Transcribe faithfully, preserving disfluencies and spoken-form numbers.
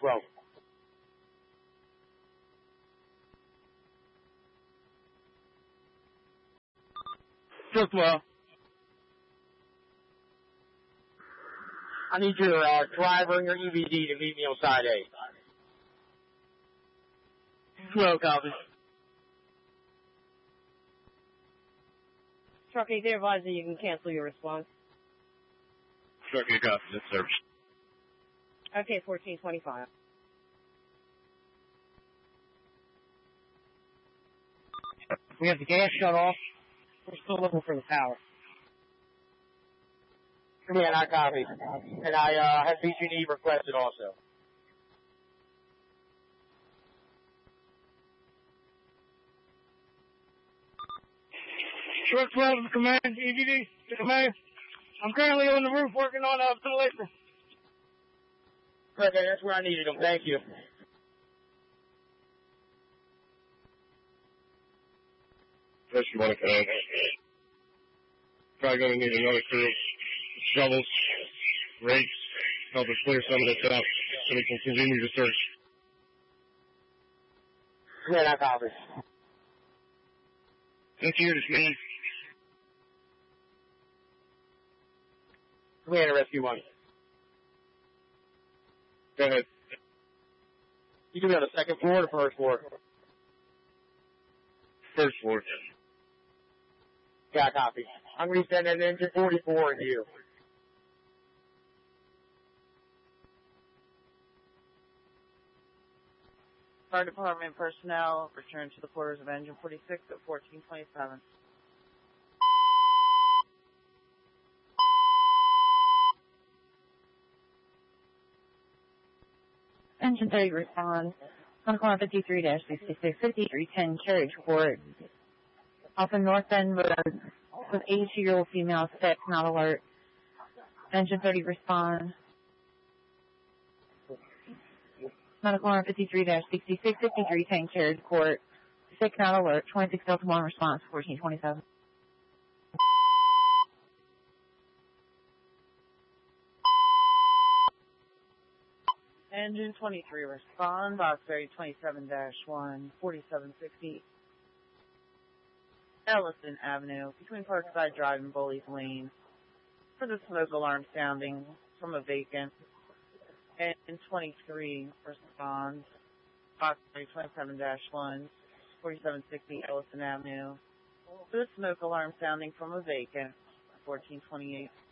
twelve. Sure, twelve. I need your uh, driver and your E V D to meet me on side A. twelve, copy. Truck eight, they advise that you can cancel your response. Truck eight, copy. This service. Okay, fourteen twenty-five. We have the gas shut off. We're still looking for the power. Yeah, I copy. And I uh, have B G and E requested also. Truck twelve to command, E V D to command. I'm currently on the roof working on a ventilation. Okay, that's where I needed them. Thank you. First you want to command. Probably going to need another crew. Shovels, rakes, help us clear some of this out so we can continue to search. Yeah, I copy. That's here to command. Command to rescue one. Go ahead. You can be on the second floor or the first floor? First floor. Yeah, I copy. I'm going to send an engine forty-four in you. Fire department personnel return to the quarters of engine forty-six at fourteen twenty-seven. Engine thirty responds. On call fifty-three dash sixty-six fifty-three ten carriage court. Off the North End Road with eighty-two-year-old female sick, not alert. Engine thirty responds. Medical on fifty-three dash sixty-six fifty-three ten carriage court. Sick, not alert. twenty-six Delta one response, fourteen twenty-seven. Engine twenty-three respond, Boxberry twenty-seven dash one, forty-seven sixty. Ellison Avenue, between Parkside Drive and Bowley's Lane. For the smoke alarm sounding from a vacant. Engine twenty-three responds, Boxberry twenty-seven dash one, forty-seven sixty Ellison Avenue. For the smoke alarm sounding from a vacant, fourteen twenty-eight.